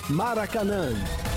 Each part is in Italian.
Maracanã.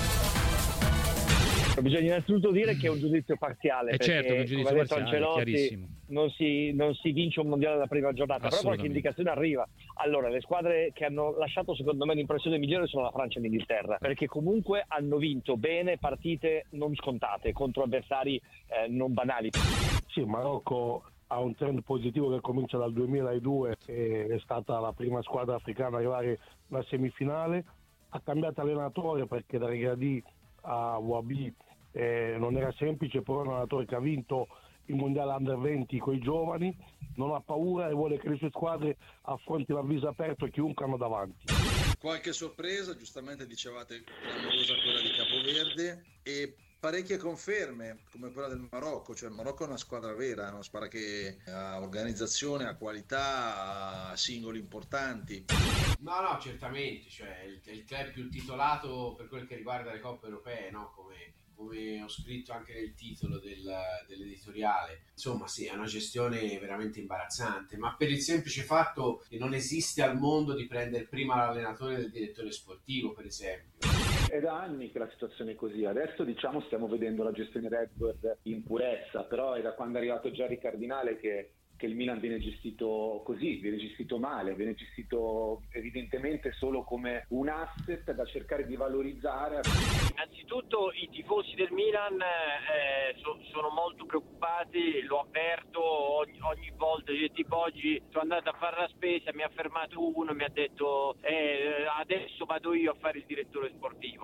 Bisogna innanzitutto dire che è un giudizio parziale, perché certo, un giudizio come ha detto parziale, Ancelotti, chiarissimo. non si vince un mondiale alla prima giornata, però qualche indicazione arriva. Allora, le squadre che hanno lasciato secondo me l'impressione migliore sono la Francia e l'Inghilterra, perché comunque hanno vinto bene partite non scontate contro avversari non banali. Sì, il Marocco ha un trend positivo che comincia dal 2002, è stata la prima squadra africana ad arrivare alla semifinale, ha cambiato allenatore perché da Regragui a Wabi non era semplice, però è un allenatore che ha vinto il mondiale under 20 con i giovani, non ha paura e vuole che le sue squadre affrontino a viso aperto chiunque hanno davanti. Qualche sorpresa, giustamente dicevate clamorosa quella di Capoverde, e parecchie conferme come quella del Marocco, cioè il Marocco è una squadra vera, è una squadra che ha organizzazione, ha qualità, ha singoli importanti. No, certamente, cioè il club più titolato per quel che riguarda le coppe europee, no? Come ho scritto anche nel titolo dell'editoriale. Insomma, sì, è una gestione veramente imbarazzante, ma per il semplice fatto che non esiste al mondo di prendere prima l'allenatore del direttore sportivo, per esempio. È da anni che la situazione è così. Adesso stiamo vedendo la gestione Redbird in purezza, però è da quando è arrivato Gerry Cardinale che il Milan viene gestito così, viene gestito male, viene gestito evidentemente solo come un asset da cercare di valorizzare. Innanzitutto i tifosi del Milan sono molto preoccupati, lo avverto ogni volta, tipo oggi sono andato a fare la spesa, mi ha fermato uno e mi ha detto adesso vado io a fare il direttore sportivo.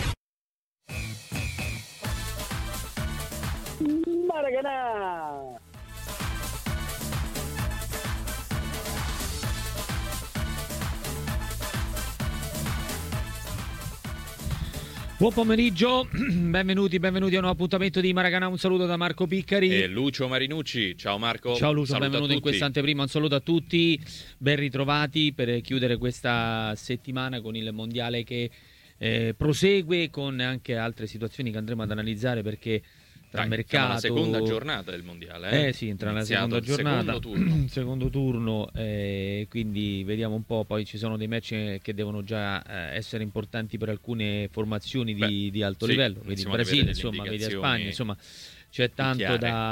Maracanã! Buon pomeriggio, benvenuti a un nuovo appuntamento di Maracanã. Un saluto da Marco Piccari e Lucio Marinucci. Ciao Marco. Ciao Lucio, saluto benvenuto in questa anteprima. Un saluto a tutti, ben ritrovati per chiudere questa settimana con il mondiale che prosegue, con anche altre situazioni che andremo ad analizzare, perché tra mercato, la seconda giornata del mondiale. Sì, entra nella seconda giornata, secondo turno, quindi vediamo un po'. Poi ci sono dei match che devono già essere importanti per alcune formazioni di alto livello, vedi il Brasile, insomma, vedi la Spagna, insomma c'è tanto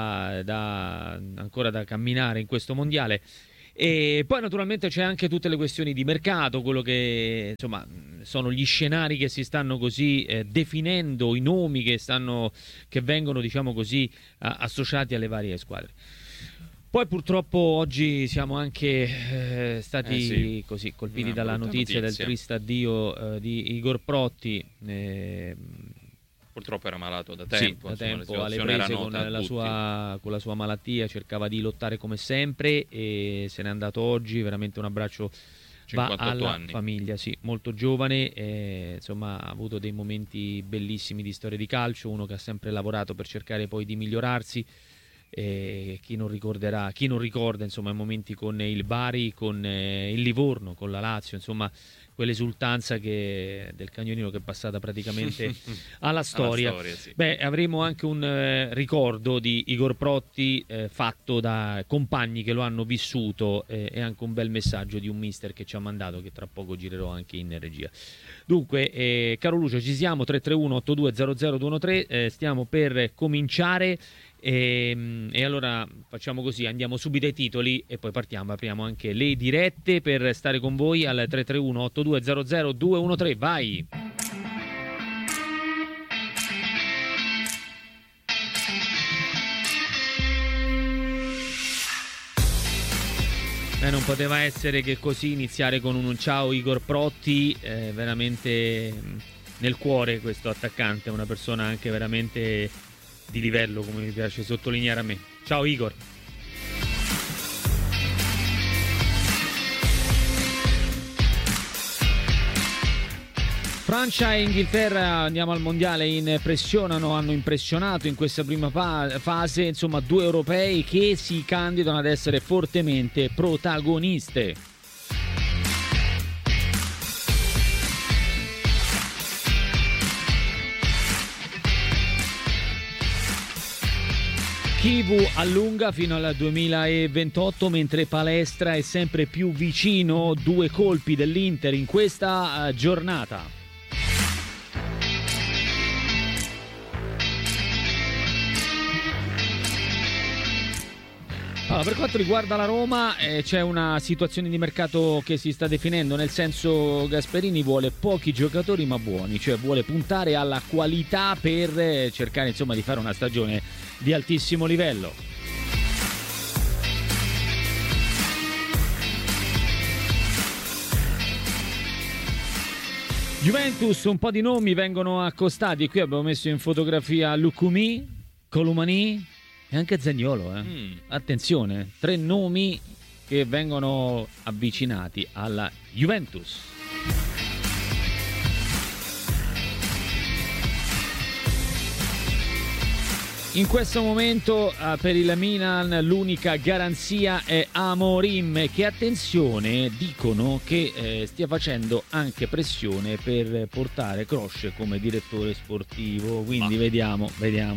ancora da camminare in questo mondiale. E poi naturalmente c'è anche tutte le questioni di mercato, quello che insomma sono gli scenari che si stanno così definendo, i nomi che vengono, diciamo così, associati alle varie squadre. Poi purtroppo oggi siamo anche stati così colpiti dalla notizia del triste addio di Igor Protti. Purtroppo era malato da tempo, da tempo alle prese con la sua malattia, cercava di lottare come sempre e se n'è andato oggi. Veramente un abbraccio va alla anni. Famiglia, sì, molto giovane, insomma ha avuto dei momenti bellissimi di storia di calcio, uno che ha sempre lavorato per cercare poi di migliorarsi. Chi non ricorda insomma i momenti con il Bari, con il Livorno, con la Lazio, insomma quell'esultanza del cagnolino che è passata praticamente alla storia. Sì. Avremo anche un ricordo di Igor Protti fatto da compagni che lo hanno vissuto, e anche un bel messaggio di un mister che ci ha mandato, che tra poco girerò anche in regia. Dunque, caro Lucio, ci siamo, 331-8200-213, stiamo per cominciare. E allora facciamo così, andiamo subito ai titoli e poi apriamo anche le dirette per stare con voi al 331-8200-213. Vai! Non poteva essere che così iniziare con un ciao Igor Protti, veramente nel cuore questo attaccante, una persona anche veramente di livello, come mi piace sottolineare a me. Ciao Igor. Francia e Inghilterra, andiamo al mondiale, hanno impressionato in questa prima fase, insomma due europei che si candidano ad essere fortemente protagoniste. Kivu allunga fino al 2028, mentre Palestra è sempre più vicino. Due colpi dell'Inter in questa giornata. Allora, per quanto riguarda la Roma, c'è una situazione di mercato che si sta definendo, nel senso Gasperini vuole pochi giocatori ma buoni, cioè vuole puntare alla qualità per cercare insomma di fare una stagione di altissimo livello. Juventus, un po' di nomi vengono accostati, qui abbiamo messo in fotografia Lukumi, Colomani e anche Zaniolo, Attenzione, 3 nomi che vengono avvicinati alla Juventus. In questo momento per il Milan l'unica garanzia è Amorim, che attenzione dicono che stia facendo anche pressione per portare Kroos come direttore sportivo, quindi vediamo.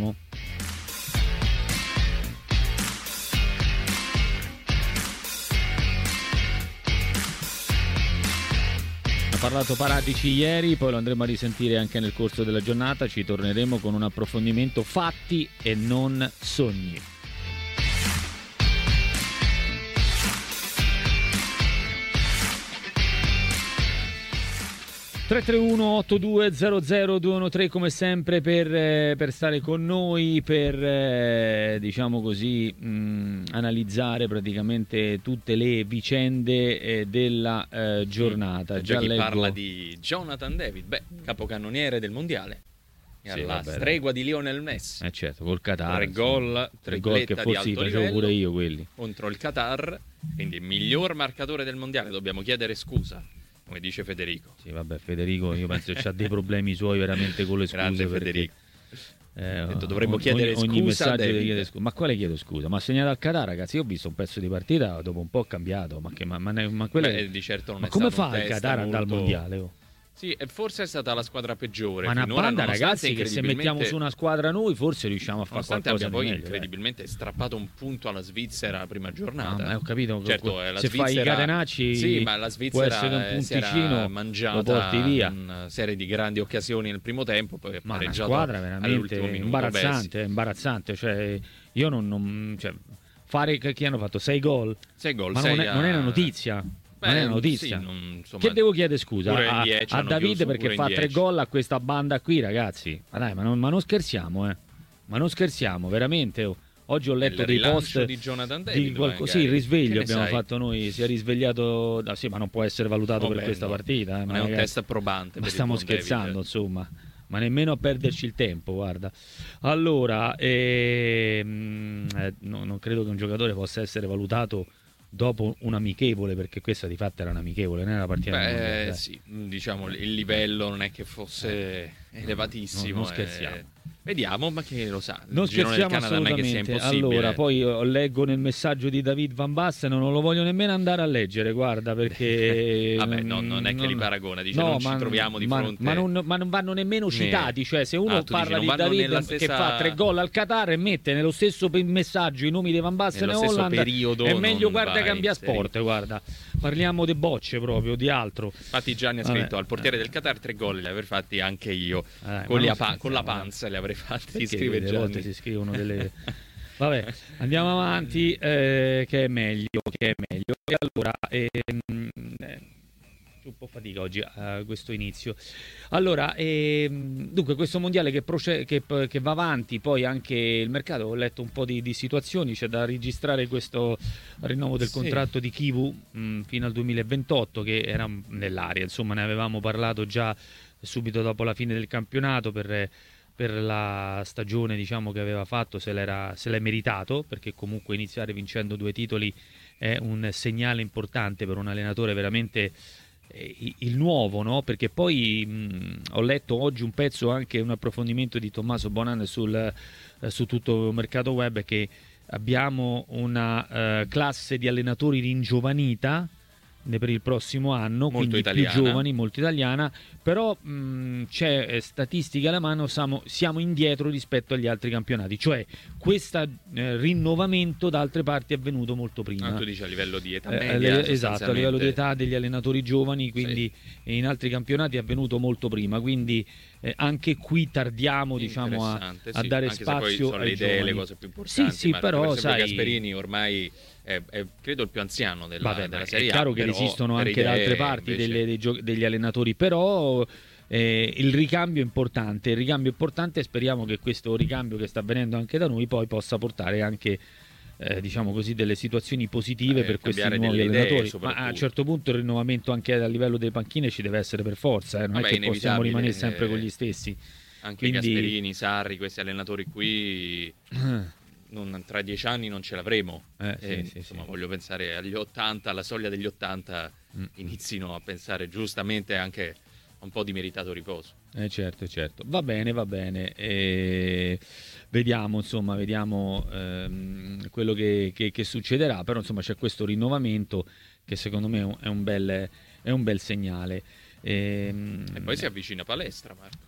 Ha parlato Paratici ieri, poi lo andremo a risentire anche nel corso della giornata, ci torneremo con un approfondimento fatti e non sogni. (331-8200-213) come sempre per stare con noi, per diciamo così analizzare praticamente tutte le vicende della giornata. Già chi parla di Jonathan David, capocannoniere del mondiale, alla stregua di Lionel Messi, certo, col Qatar, 3 gol che forse facevo pure io quelli contro il Qatar, quindi miglior marcatore del mondiale. Dobbiamo chiedere scusa, come dice Federico. Sì, vabbè, Federico io penso che ha dei problemi suoi veramente con le scuse. Grande Federico. Dovremmo chiedere ogni scusa, chiede scusa. Ma quale chiedo scusa? Ma ha segnato al Qatar, ragazzi. Io ho visto un pezzo di partita, dopo un po' cambiato. Ma di certo non ma è come stato fa il Qatar ad andare al mondiale? Sì, e forse è stata la squadra peggiore. Ma una banda, ragazzi, che se mettiamo su una squadra noi forse riusciamo a fare qualcosa di meglio. Poi incredibilmente strappato un punto alla Svizzera la prima giornata. Ho capito. Certo, se fai i catenacci, sì, ma la Svizzera può essere un punticino, mangiata, lo porti via. Una serie di grandi occasioni nel primo tempo, poi ma una pareggiato squadra veramente imbarazzante. Cioè, io non fare che hanno fatto 6 gol. 6 gol, ma non è una notizia. Non è una notizia. Sì, che devo chiedere scusa a Davide perché fa 3 10. gol a questa banda qui, ragazzi? Ma dai, ma non scherziamo, Ma non scherziamo, veramente. Oggi ho letto dei post di Jonathan David, sì, il risveglio abbiamo fatto noi, si è risvegliato, sì, ma non può essere valutato per questa partita, non è un test probante, ma stiamo scherzando, insomma. Ma nemmeno a perderci il tempo, guarda. Allora, non credo che un giocatore possa essere valutato dopo un amichevole, perché questa di fatto era un amichevole, non era una partita sì, diciamo il livello non è che fosse elevatissimo, non scherziamo. Vediamo, ma che lo sa, non scherziamo assolutamente. Allora, poi leggo nel messaggio di David Van Basten, non lo voglio nemmeno andare a leggere, guarda, perché vabbè, non è che li paragona, dice non ci troviamo di fronte, ma non vanno nemmeno citati, cioè se uno parla di David che fa 3 gol al Qatar e mette nello stesso messaggio i nomi di Van Basten e Holland, è meglio guarda cambia sport, guarda. Parliamo di bocce proprio, di altro. Infatti Gianni ha scritto al portiere del Qatar 3 gol li avrei fatti anche io, con la panza li avrei fatti. Scrive Gianni. Volte si scrivono delle vabbè, andiamo avanti, che è meglio. E allora un po' fatica oggi a questo inizio. Allora, dunque questo mondiale che va avanti, poi anche il mercato, ho letto un po' di situazioni, c'è da registrare questo rinnovo del contratto di Kivu fino al 2028 che era nell'aria, insomma ne avevamo parlato già subito dopo la fine del campionato per la stagione, diciamo, che aveva fatto, se l'è meritato, perché comunque iniziare vincendo 2 titoli è un segnale importante per un allenatore veramente il nuovo, no? Perché poi ho letto oggi un pezzo, anche un approfondimento di Tommaso Bonan su tutto il mercato web, che abbiamo una classe di allenatori ringiovanita per il prossimo anno, molto quindi italiana, più giovani, molto italiana, però c'è statistica alla mano, siamo indietro rispetto agli altri campionati, cioè questo rinnovamento da altre parti è avvenuto molto prima. Tu dici a livello di età media, esatto, a livello di età degli allenatori giovani, quindi in altri campionati è avvenuto molto prima, quindi anche qui tardiamo, diciamo, a dare anche spazio se poi sono le idee, giovani. le cose più importanti. Sì, però per esempio sai, Gasperini ormai è credo il più anziano della Serie A. È chiaro che esistono anche da altre parti invece... degli allenatori, però il ricambio è importante. E speriamo che questo ricambio che sta avvenendo anche da noi poi possa portare anche diciamo così, delle situazioni positive per questi nuovi allenatori. Ma a un certo punto il rinnovamento anche a livello delle panchine ci deve essere per forza, non è che possiamo rimanere sempre con gli stessi. Anche Gasperini, Sarri, questi allenatori qui tra 10 anni non ce l'avremo. Insomma, voglio pensare agli 80, alla soglia degli 80 inizino a pensare giustamente anche un po' di meritato riposo. Certo. Va bene. Vediamo quello che succederà, però insomma c'è questo rinnovamento che secondo me è un bel segnale. E poi si avvicina palestra, Marco.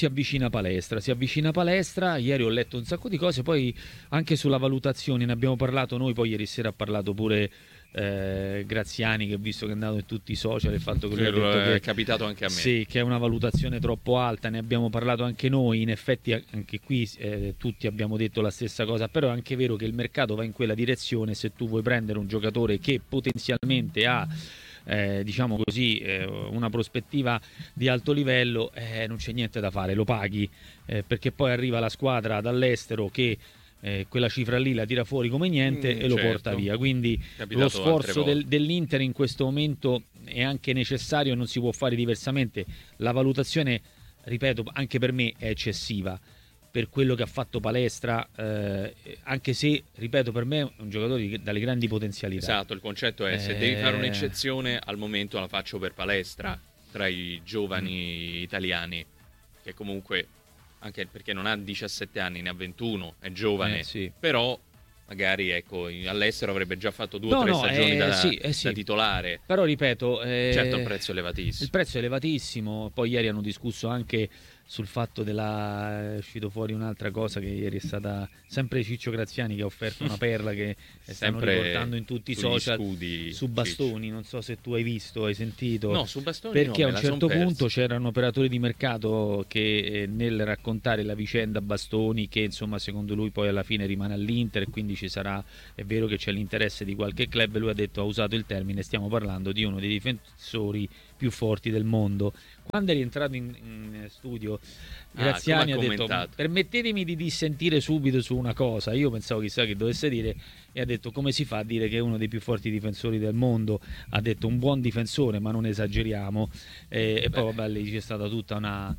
Si avvicina palestra. Ieri ho letto un sacco di cose, poi anche sulla valutazione ne abbiamo parlato noi, poi ieri sera ha parlato pure Graziani, che ho visto che è andato in tutti i social, il fatto che lui ha detto che è capitato anche a me. Sì, che è una valutazione troppo alta, ne abbiamo parlato anche noi, in effetti anche qui tutti abbiamo detto la stessa cosa, però è anche vero che il mercato va in quella direzione. Se tu vuoi prendere un giocatore che potenzialmente ha diciamo così una prospettiva di alto livello, non c'è niente da fare, lo paghi, perché poi arriva la squadra dall'estero che quella cifra lì la tira fuori come niente e lo porta via, quindi lo sforzo dell'Inter in questo momento è anche necessario e non si può fare diversamente. La valutazione, ripeto, anche per me è eccessiva per quello che ha fatto Palestra, anche se, ripeto, per me è un giocatore dalle grandi potenzialità. Esatto, il concetto è se devi fare un'eccezione, al momento la faccio per Palestra tra i giovani italiani, che comunque, anche perché non ha 17 anni, ne ha 21, è giovane, però magari all'estero avrebbe già fatto 2 o 3 stagioni da titolare. Però ripeto, certo il prezzo è elevatissimo. Il prezzo è elevatissimo. Poi ieri hanno discusso anche sul fatto è uscito fuori un'altra cosa, che ieri è stata sempre Ciccio Graziani che ha offerto una perla che stanno riportando in tutti i social su Bastoni. Non so se tu hai visto, hai sentito. No, su Bastoni perché no, a un certo punto c'era un operatore di mercato che nel raccontare la vicenda Bastoni, che insomma secondo lui poi alla fine rimane all'Inter e quindi ci sarà, è vero che c'è l'interesse di qualche club, lui ha usato il termine, stiamo parlando di uno dei difensori più forti del mondo. Quando è rientrato in studio, Graziani ha detto: permettetemi di dissentire subito su una cosa. Io pensavo chissà che dovesse dire, e ha detto: come si fa a dire che è uno dei più forti difensori del mondo? Ha detto un buon difensore, ma non esageriamo. E poi vabbè, lì c'è stata tutta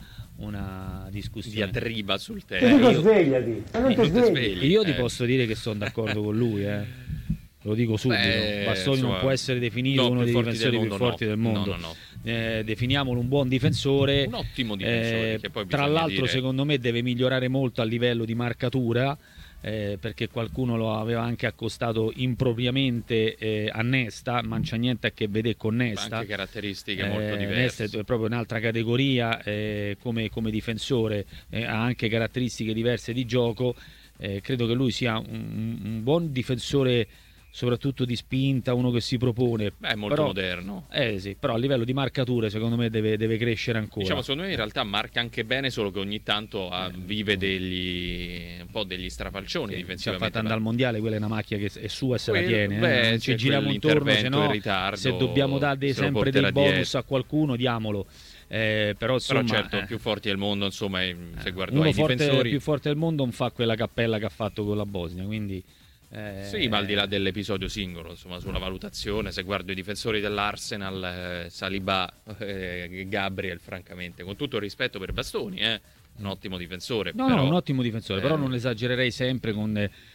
una discussione, diatriba sul tema. Svegliati. Io ti posso dire che sono d'accordo con lui, lo dico subito. Bastoni non può essere definito uno dei difensori più forti del mondo. No. Definiamolo un buon difensore, un ottimo difensore, che poi tra l'altro secondo me deve migliorare molto a livello di marcatura, perché qualcuno lo aveva anche accostato impropriamente a Nesta, ma non c'è niente a che vedere con Nesta, anche caratteristiche molto diverse. Nesta è proprio un'altra categoria come difensore, ha anche caratteristiche diverse di gioco. Credo che lui sia un buon difensore, soprattutto di spinta, uno che si propone. È molto moderno. Sì, però a livello di marcature secondo me deve crescere ancora. Diciamo, secondo me in realtà marca anche bene, solo che ogni tanto vive un po' degli strafalcioni difensivamente. Ci ha fatto andare al mondiale, quella è una macchia che è sua e se la tiene. Ci giriamo intorno, se no, se dobbiamo dare sempre dei bonus a qualcuno, diamolo. Però certo, più forti del mondo, insomma, se guardo i difensori, più forte del mondo non fa quella cappella che ha fatto con la Bosnia, quindi sì, ma al di là dell'episodio singolo, insomma, sulla valutazione, se guardo i difensori dell'Arsenal, Saliba, Gabriel, francamente, con tutto il rispetto per Bastoni, un ottimo difensore. No, un ottimo difensore, però non esagererei sempre con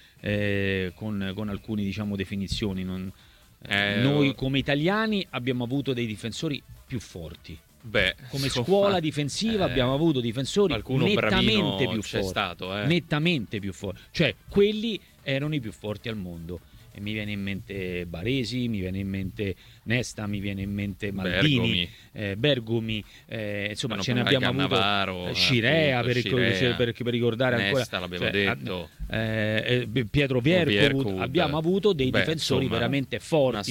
alcune, diciamo, definizioni. Noi come italiani abbiamo avuto dei difensori più forti. Come scuola difensiva abbiamo avuto difensori nettamente più forti, nettamente più forti, cioè quelli erano i più forti al mondo. e mi viene in mente Baresi, mi viene in mente Nesta, mi viene in mente Maldini, Bergomi, insomma ce ne abbiamo avuto, Scirea per ricordare Nesta, ancora, l'abbiamo detto, Pietro Viercovud, abbiamo avuto dei difensori insomma, veramente forti,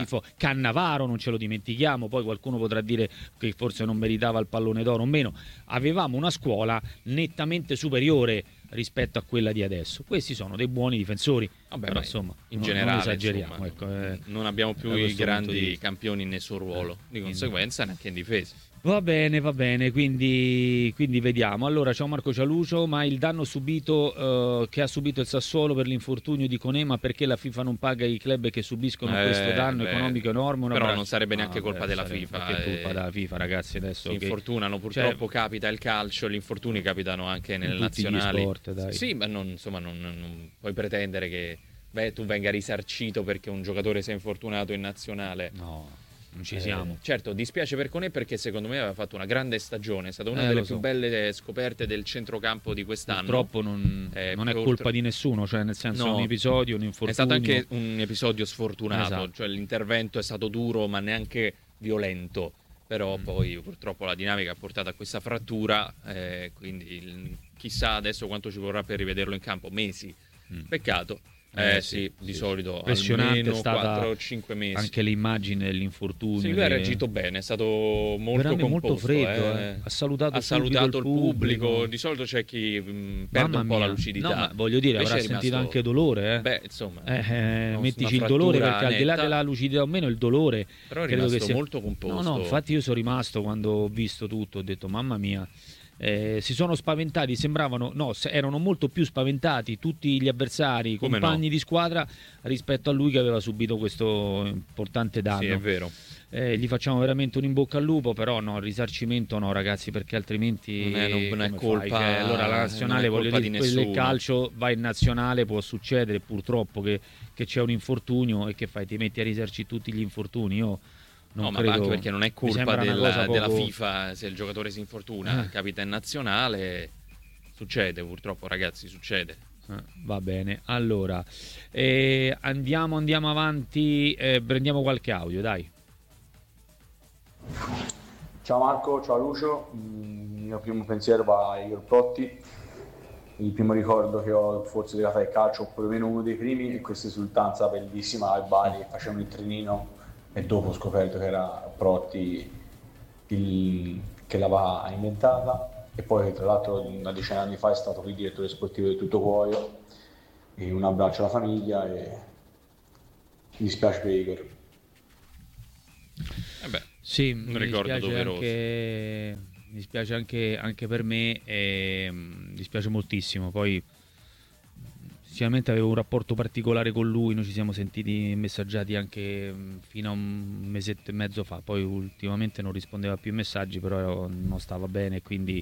Cannavaro non ce lo dimentichiamo, poi qualcuno potrà dire che forse non meritava il pallone d'oro o meno, avevamo una scuola nettamente superiore rispetto a quella di adesso. Questi sono dei buoni difensori. Però insomma, in generale non esageriamo, insomma, non abbiamo più i grandi campioni in nessun ruolo, di conseguenza neanche in difesa. Va bene, quindi vediamo. Allora, ciao Marco Cialucio, ma il danno subito che ha subito il Sassuolo per l'infortunio di Conema, perché la FIFA non paga i club che subiscono questo danno economico enorme? Però non sarebbe neanche colpa della FIFA. Che è colpa della FIFA, ragazzi, adesso si infortunano, purtroppo capita il calcio, gli infortuni capitano anche nelle nazionali. Sport, dai. Sì, ma non puoi pretendere che tu venga risarcito perché un giocatore si è infortunato in nazionale. No. Non ci siamo. Certo, dispiace per Conè perché secondo me aveva fatto una grande stagione, è stata una delle più belle scoperte del centrocampo di quest'anno. Purtroppo non è colpa di nessuno, cioè nel senso un episodio, un infortunio. È stato anche un episodio sfortunato, cioè l'intervento è stato duro ma neanche violento, però poi purtroppo la dinamica ha portato a questa frattura, quindi chissà adesso quanto ci vorrà per rivederlo in campo, mesi, peccato. Di solito impressionante, almeno è stata 4 o 5 mesi. Anche le immagini dell'infortunio. Sì, lui ha reagito bene, è stato molto composto. Molto freddo, ha salutato il pubblico. Di solito c'è chi perde un po' la lucidità. No, ma voglio dire, avrà sentito anche dolore. Insomma, mettici il dolore, perché al di là della lucidità o meno, il dolore però è rimasto molto composto. No, infatti io sono rimasto, quando ho visto tutto, ho detto mamma mia. Si sono spaventati, erano molto più spaventati tutti gli avversari, i compagni di squadra rispetto a lui che aveva subito questo importante danno. Sì, è vero. Gli facciamo veramente un in bocca al lupo, però no, il risarcimento no, ragazzi, perché altrimenti non è colpa. Allora la nazionale, voglio dire, il calcio va in nazionale, può succedere purtroppo che c'è un infortunio e che fai? Ti metti a risarcire tutti gli infortuni? Io ma anche perché non è colpa della FIFA se il giocatore si infortuna, capita in nazionale, succede purtroppo, ragazzi, succede. Va bene, allora andiamo avanti, prendiamo qualche audio, dai. Ciao Marco, ciao Lucio, il mio primo pensiero va a Igor Protti. Il primo ricordo che ho forse legato al calcio, oppure meno uno dei primi, è questa esultanza bellissima al Bari, facevano il trenino e dopo ho scoperto che era Protti che l'aveva inventata, e poi tra l'altro una decina di anni fa è stato qui direttore sportivo di Tutto Cuoio, e un abbraccio alla famiglia e mi dispiace per Igor. Sì, un ricordo doveroso. Mi dispiace anche per me, mi dispiace moltissimo. Poi sicuramente avevo un rapporto particolare con lui, noi ci siamo sentiti messaggiati anche fino a un mesetto e mezzo fa, poi ultimamente non rispondeva più ai messaggi, però non stava bene, quindi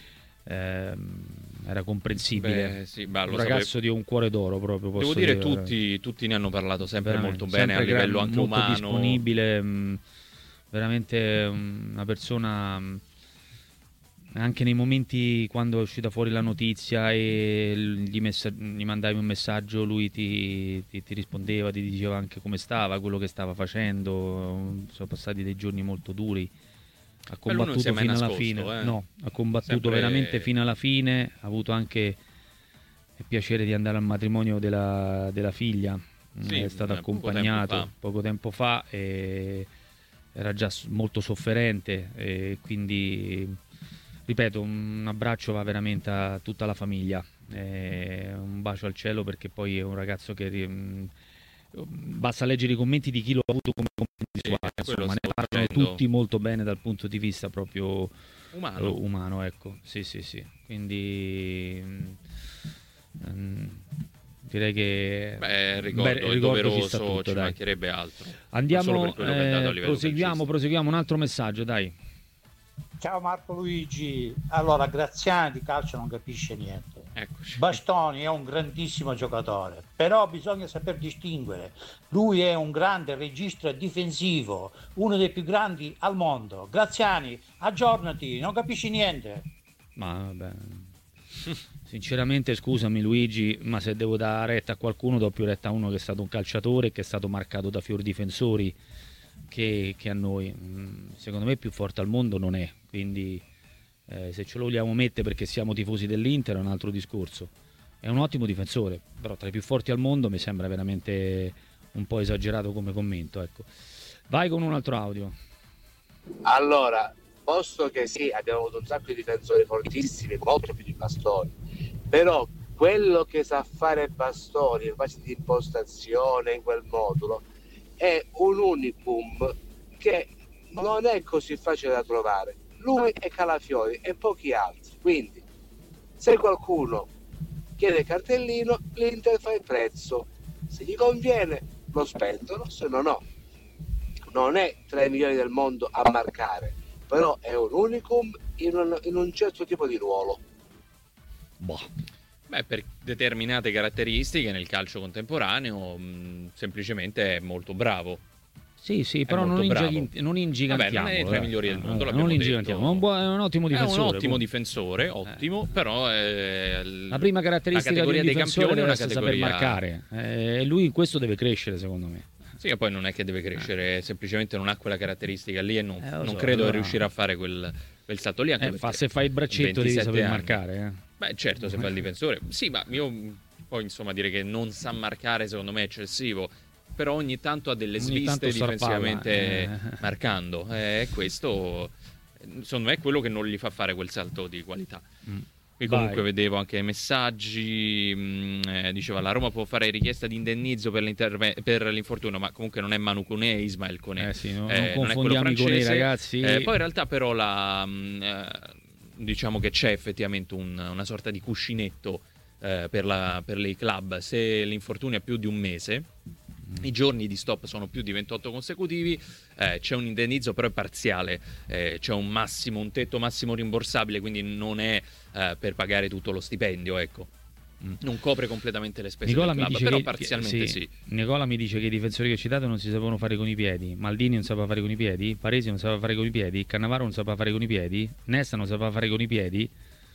era comprensibile. Un ragazzo di un cuore d'oro proprio, posso dire. Tutti ne hanno parlato sempre molto bene, a livello anche molto umano, disponibile, veramente una persona. Anche nei momenti quando è uscita fuori la notizia e gli mandavi un messaggio, lui ti rispondeva, ti diceva anche come stava, quello che stava facendo. Sono passati dei giorni molto duri. Ha combattuto fino alla fine. No, ha combattuto veramente fino alla fine. Ha avuto anche il piacere di andare al matrimonio della figlia. È stato accompagnato poco tempo fa e era già molto sofferente, e quindi ripeto, un abbraccio va veramente a tutta la famiglia, un bacio al cielo, perché poi è un ragazzo che basta leggere i commenti di chi lo ha avuto come compagno di squadra, insomma, ne parlano tutti molto bene dal punto di vista proprio umano, ecco. Sì, quindi direi che ricordo doveroso, ci mancherebbe altro. Andiamo, proseguiamo un altro messaggio, dai. Ciao Marco Luigi, allora Graziani di calcio non capisce niente. Eccoci. Bastoni è un grandissimo giocatore, però bisogna saper distinguere. Lui è un grande regista difensivo, uno dei più grandi al mondo. Graziani, aggiornati, non capisci niente. Ma vabbè, Sinceramente, scusami Luigi, ma se devo dare retta a qualcuno do più retta a uno che è stato un calciatore, che è stato marcato da fior difensori, che a noi. Secondo me più forte al mondo non è, quindi se ce lo vogliamo mettere perché siamo tifosi dell'Inter è un altro discorso. È un ottimo difensore, però tra i più forti al mondo mi sembra veramente un po' esagerato come commento, ecco. Vai con un altro audio. Allora, posto che sì, abbiamo avuto un sacco di difensori fortissimi, molto più di Bastoni, però quello che sa fare Bastoni in fase di impostazione in quel modulo è un unicum che non è così facile da trovare. Lui e Calafiori e pochi altri, quindi se qualcuno chiede cartellino, l'Inter fa il prezzo, se gli conviene lo spendono, se no no. Non è tra i migliori del mondo a marcare, però è un unicum in un certo tipo di ruolo. Beh, per determinate caratteristiche nel calcio contemporaneo semplicemente è molto bravo. Sì, però non ingigantiamo. Vabbè, non è tra i migliori del mondo, non ingigantiamo. È un ottimo difensore. È un ottimo difensore, ottimo, però la prima caratteristica di un difensore deve essere saper marcare. E lui in questo deve crescere, secondo me. Sì, e poi non è che deve crescere, semplicemente non ha quella caratteristica lì e non credo che riuscirà a fare quel salto lì. Anche se fai il braccetto devi saper marcare. Beh, certo, se fa il difensore. Sì, ma io poi insomma dire che non sa marcare secondo me è eccessivo. Però ogni tanto ha delle sviste difensivamente marcando. Questo, secondo me, è quello che non gli fa fare quel salto di qualità. Qui comunque vedevo anche i messaggi, diceva la Roma può fare richiesta di indennizzo per l'infortunio, ma comunque non è Manu Koné, è Ismael Koné. Non confondiamo i Koné, ragazzi. Poi in realtà però diciamo che c'è effettivamente una sorta di cuscinetto per i club. Se l'infortunio è più di un mese, i giorni di stop sono più di 28 consecutivi, c'è un indennizzo però è parziale, c'è un tetto massimo rimborsabile, quindi non è per pagare tutto lo stipendio, ecco. Non copre completamente le spese del club, però parzialmente sì. Nicola mi dice che i difensori che citate non si sapevano fare con i piedi. Maldini non sapeva fare con i piedi, Paresi non sapeva fare con i piedi, Cannavaro non sapeva fare con i piedi, Nesta non sapeva fare con i piedi.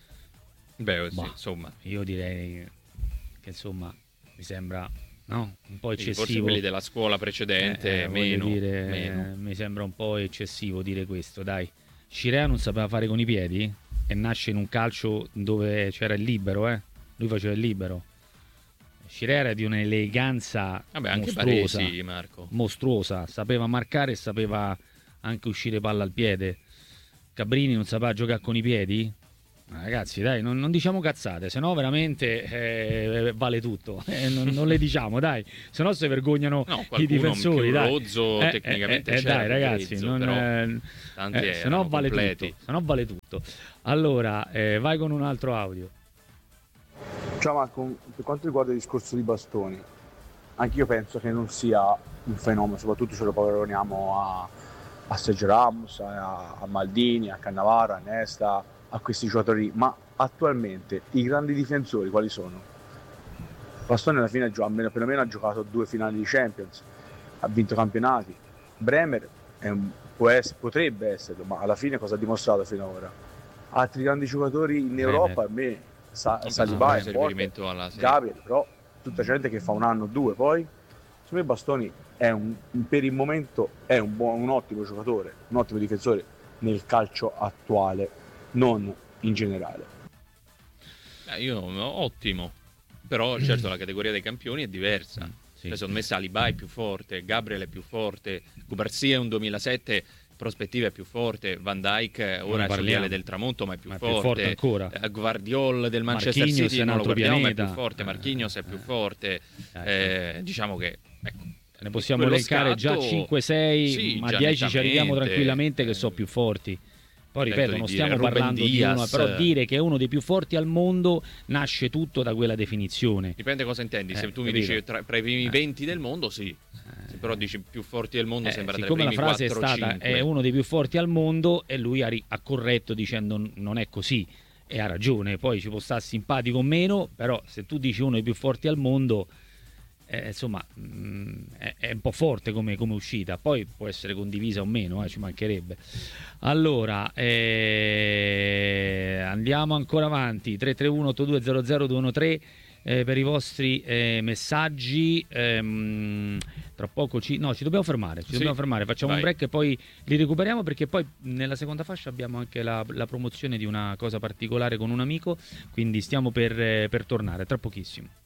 Insomma, io direi che insomma mi sembra un po' eccessivo. Forse quelli della scuola precedente meno. Mi sembra un po' eccessivo dire questo, dai. Scirea non sapeva fare con i piedi e nasce in un calcio dove c'era il libero, lui faceva il libero. Scirea era di un'eleganza anche mostruosa, Baresi, Marco. Mostruosa, sapeva marcare e sapeva anche uscire palla al piede. Cabrini non sapeva giocare con i piedi? Ragazzi, dai, non diciamo cazzate, se no veramente vale tutto. Non le diciamo, dai, se no si vergognano i difensori. Rozzo, tecnicamente c'era dai, ragazzi, se no vale tutto. Allora, vai con un altro audio. Ciao Marco, per quanto riguarda il discorso di Bastoni, anche io penso che non sia un fenomeno, soprattutto se lo paragoniamo a Sergio Ramos, a Maldini, a Cannavaro, a Nesta, a questi giocatori, ma attualmente i grandi difensori quali sono? Bastoni alla fine perlomeno ha giocato 2 finali di Champions, ha vinto campionati. Bremer potrebbe esserlo, ma alla fine cosa ha dimostrato fino ad ora? Altri grandi giocatori in Europa, a me Saliba è forte, Gabriel, però tutta gente che fa un anno o 2, poi secondo me Bastoni per il momento è un ottimo giocatore, un ottimo difensore nel calcio attuale, non in generale. Ottimo, però certo la categoria dei campioni è diversa. Secondo me Saliba è più forte, Gabriel è più forte, Cubarsí è un 2007, prospettiva è più forte, Van Dijk ora è sul viale del tramonto ma è più forte ancora. Guardiol del Manchester Marquinhos City non lo guardiamo ma è più forte, Marquinhos è più forte, diciamo che ne possiamo elencare già 5-6, ma 10 ci arriviamo tranquillamente che sono più forti. Poi ripeto, non stiamo parlando di uno, però dire che è uno dei più forti al mondo nasce tutto da quella definizione. Dipende cosa intendi, se tu mi dici tra i primi 20 del mondo sì, se però dici più forti del mondo sembra tra i primi 4 o 5. Siccome la frase è stata è uno dei più forti al mondo e lui ha corretto dicendo non è così, e ha ragione, poi ci può stare simpatico o meno, però se tu dici uno dei più forti al mondo insomma è un po' forte come uscita, poi può essere condivisa o meno, ci mancherebbe. Allora andiamo ancora avanti, 331-8200-213 per i vostri messaggi. Tra poco ci dobbiamo fermare, facciamo un break e poi li recuperiamo, perché poi nella seconda fascia abbiamo anche la promozione di una cosa particolare con un amico, quindi stiamo per tornare tra pochissimo.